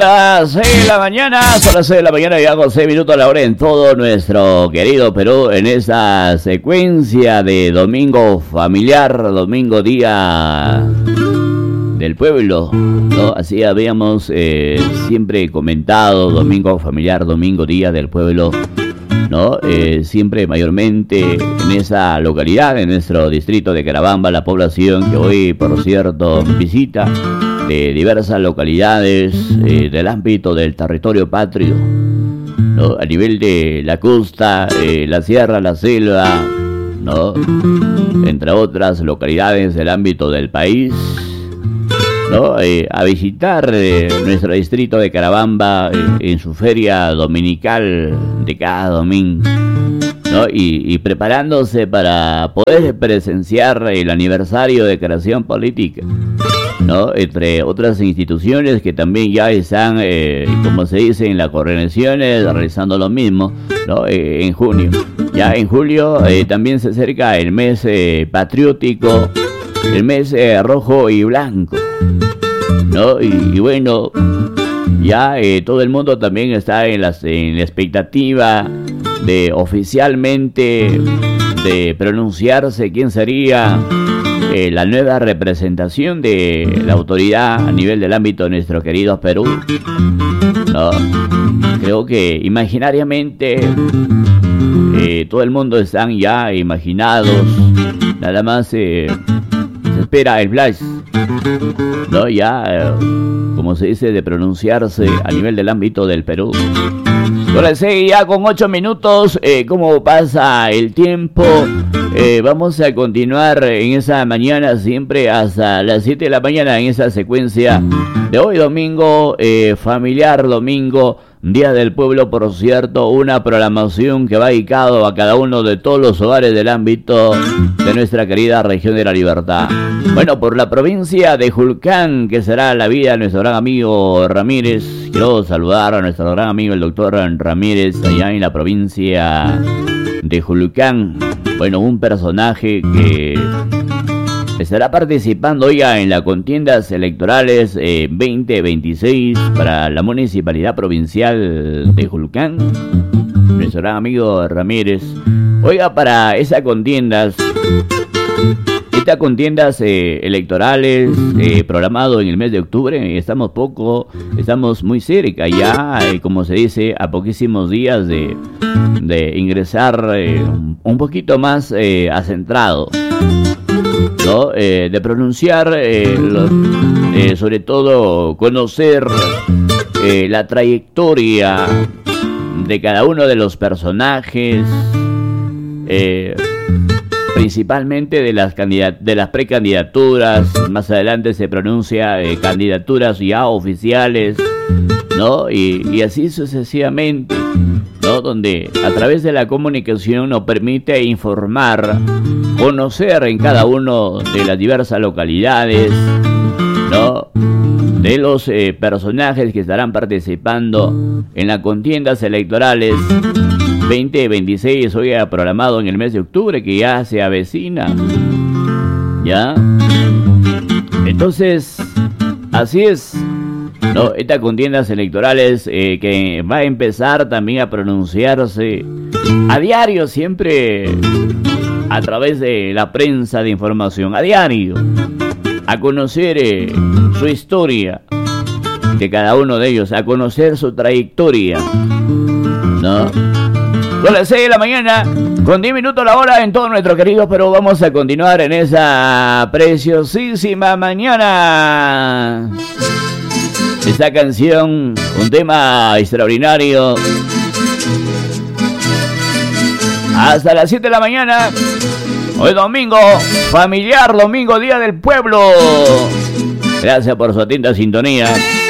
las 6 de la mañana, son las 6 de la mañana y hago 6 minutos a la hora en todo nuestro querido Perú, en esa secuencia de domingo familiar, domingo día del pueblo, ¿no? Así habíamos siempre comentado, domingo familiar, domingo día del pueblo, ¿no? Siempre mayormente en esa localidad, en nuestro distrito de Carabamba, la población que hoy, por cierto, visita de diversas localidades del ámbito del territorio patrio, ¿no? A nivel de la costa, la sierra, la selva, ¿no? Entre otras localidades del ámbito del país, ¿no? A visitar nuestro distrito de Carabamba en su feria dominical de cada domingo, ¿no? Y preparándose para poder presenciar el aniversario de creación política, ¿no? Entre otras instituciones que también ya están, como se dice en las coordinaciones, realizando lo mismo, ¿no? En junio. Ya en julio también se acerca el mes patriótico, el mes rojo y blanco, ¿no? Y bueno, ya todo el mundo también está en la expectativa de oficialmente de pronunciarse quién sería la nueva representación de la autoridad a nivel del ámbito de nuestro querido Perú, ¿no? Creo que imaginariamente todo el mundo están ya imaginados, nada más se espera el flash, ¿no? Ya, como se dice, de pronunciarse a nivel del ámbito del Perú. Ahora sí, ya con 8 minutos, ¿cómo pasa el tiempo? Vamos a continuar en esa mañana, siempre hasta las 7 de la mañana, en esa secuencia de hoy domingo, familiar domingo, Día del Pueblo, por cierto, una programación que va dedicado a cada uno de todos los hogares del ámbito de nuestra querida región de la Libertad. Bueno, por la provincia de Julcán, que será la vida de nuestro gran amigo Ramírez. Quiero saludar a nuestro gran amigo el doctor Ramírez, allá en la provincia de Julcán. Bueno, un personaje que estará participando ya en las contiendas electorales 2026 para la municipalidad provincial de Julcán. Nuestro gran amigo Ramírez. Oiga, para estas contiendas electorales programado en el mes de octubre, estamos muy cerca ya, como se dice, a poquísimos días de ingresar un poquito más acentrado, ¿no? De pronunciar, sobre todo conocer la trayectoria de cada uno de los personajes, principalmente de las precandidaturas. Más adelante se pronuncia candidaturas ya oficiales, ¿no? Y así sucesivamente, ¿no? Donde a través de la comunicación nos permite informar, conocer en cada uno de las diversas localidades, ¿no? De los personajes que estarán participando en las contiendas electorales 2026, hoy programado en el mes de octubre, que ya se avecina, ¿ya? Entonces, así es, ¿no? Estas contiendas electorales que va a empezar también a pronunciarse a diario, siempre a través de la prensa de información, a diario, a conocer su historia de cada uno de ellos, a conocer su trayectoria, ¿no? Son las 6 de la mañana, con 10 minutos la hora en todo nuestro querido, pero vamos a continuar en esa preciosísima mañana. Esta canción, un tema extraordinario. Hasta las 7 de la mañana, hoy domingo, familiar, domingo, Día del Pueblo. Gracias por su atenta sintonía.